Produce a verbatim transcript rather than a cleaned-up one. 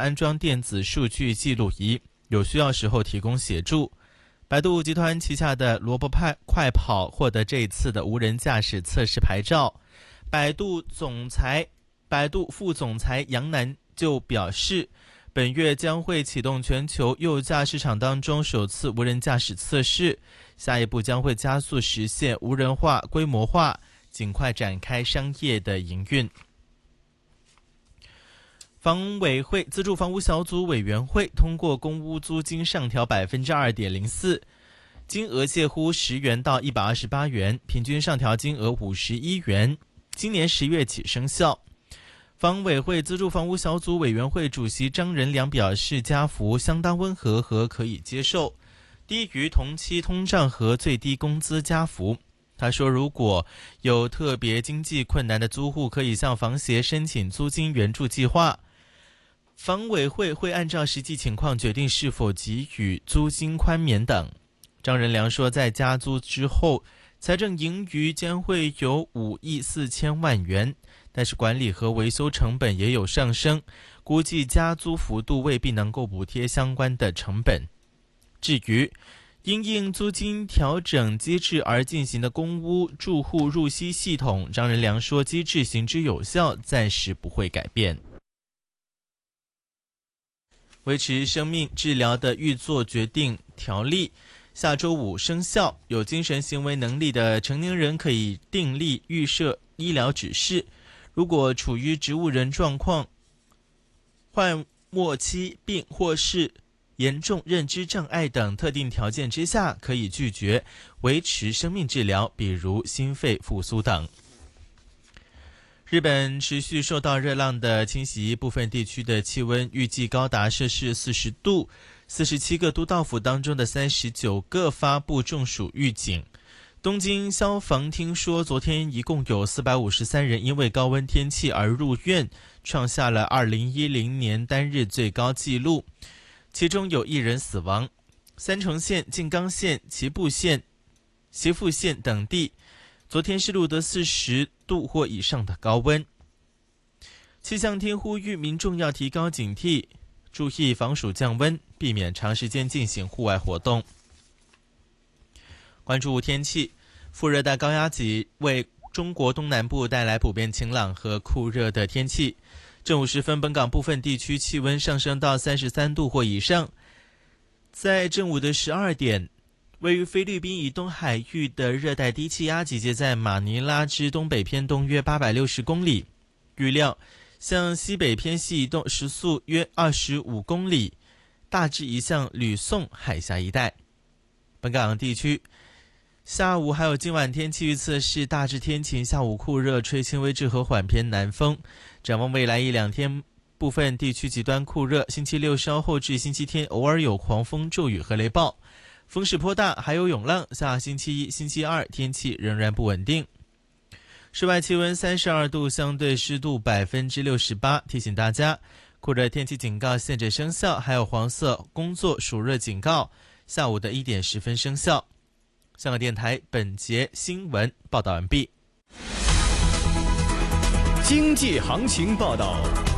安装电子数据记录仪，有需要时候提供协助。百度集团旗下的萝卜派快跑获得这一次的无人驾驶测试牌照。百度总裁、百度副总裁杨楠就表示，本月将会启动全球右驾市场当中首次无人驾驶测试，下一步将会加速实现无人化、规模化，尽快展开商业的营运。房委会资助房屋小组委员会通过公屋租金上调 百分之二点零四， 金额介乎十元到一百二十八元，平均上调金额五十一元，今年十月起生效。房委会资助房屋小组委员会主席张仁良表示，加幅相当温和和可以接受，低于同期通胀和最低工资加幅。他说，如果有特别经济困难的租户，可以向房协申请租金援助计划，房委会会按照实际情况决定是否给予租金宽免等。张仁良说，在加租之后，财政盈余将会有五亿四千万元，但是管理和维修成本也有上升，估计加租幅度未必能够补贴相关的成本。至于因应租金调整机制而进行的公屋住户入息系统，张仁良说，机制行之有效，暂时不会改变。维持生命治疗的预作决定条例下周五生效，有精神行为能力的成年人可以订立预设医疗指示，如果处于植物人状况、患末期病或是严重认知障碍等特定条件之下，可以拒绝维持生命治疗，比如心肺复苏等。日本持续受到热浪的侵袭，部分地区的气温预计高达摄氏四十度，四十七个都道府当中的三十九个发布中暑预警。东京消防厅说，昨天一共有四百五十三人因为高温天气而入院，创下了二零一零年单日最高纪录，其中有一人死亡。三重县、静冈县、岐阜县、岐阜县等地昨天是录得四十度或以上的高温。气象厅呼吁民众要提高警惕，注意防暑降温，避免长时间进行户外活动。关注天气，副热带高压脊为中国东南部带来普遍晴朗和酷热的天气。正午时分，本港部分地区气温上升到三十三度或以上。在正午的十二点，位于菲律宾以东海域的热带低气压集结在马尼拉之东北偏东约八百六十公里，预料向西北偏西移动，时速约二十五公里，大致移向吕宋海峡一带。本港地区下午还有今晚天气预测是大致天晴，下午酷热，吹轻微至和缓偏南风。展望未来一两天，部分地区极端酷热，星期六稍后至星期天偶尔有狂风骤雨和雷暴，风势颇大，还有涌浪。下星期一、星期二天气仍然不稳定。室外气温三十二度，相对湿度 百分之六十八。 提醒大家，酷热天气警告现在生效，还有黄色工作暑热警告，下午的一点十分生效。香港电台本节新闻报道完毕。 经济行情报道。